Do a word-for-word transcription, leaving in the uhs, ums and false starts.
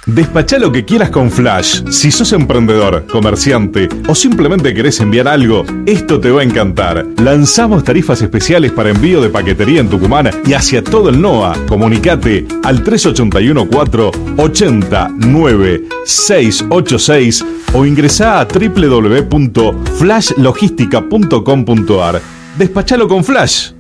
Despachá lo que quieras con Flash. Si sos emprendedor, comerciante o simplemente querés enviar algo, esto te va a encantar. Lanzamos tarifas especiales para envío de paquetería en Tucumán y hacia todo el NOA. Comunicate al tres ocho uno cuatro ocho nueve seis ocho seis o ingresá a doble u doble u doble u punto flash logística punto com punto a r. Despachalo con Flash.